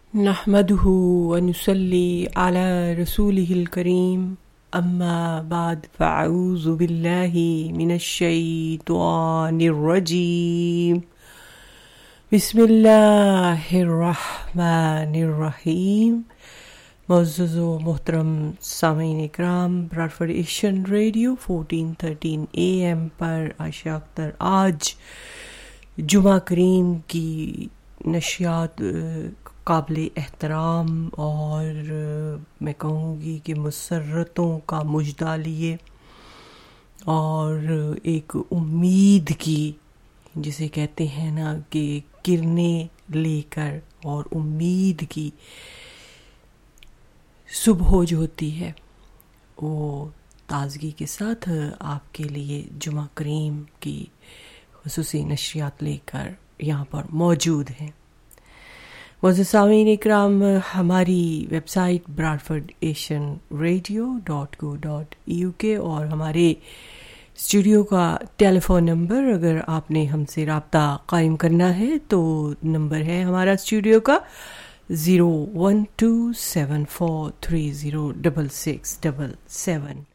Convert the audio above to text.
نحمده ونصلي على رسوله الكريم اما بعد فاعوذ بالله من الشيطان الرجيم بسم الله الرحمن الرحیم۔ معزز و محترم سامعین اکرام، براڈفورڈ ایشین ریڈیو 1413 AM پر عائشہ اختر آج جمعہ کریم کی نشریات قابل احترام اور میں کہوں گی کہ مسرتوں کا مژدہ لیے اور ایک امید کی، جسے کہتے ہیں نا کہ کرنیں لے کر، اور امید کی صبح جو ہوتی ہے وہ تازگی کے ساتھ آپ کے لیے جمعہ کریم کی خصوصی نشریات لے کر یہاں پر موجود ہیں۔ معزز سامعین اکرام، ہماری ویب سائٹ bradfordasianradio.co.uk اور ہمارے اسٹوڈیو کا ٹیلی فون نمبر، اگر آپ نے ہم سے رابطہ قائم کرنا ہے تو نمبر ہے ہمارا اسٹوڈیو کا 01274306677۔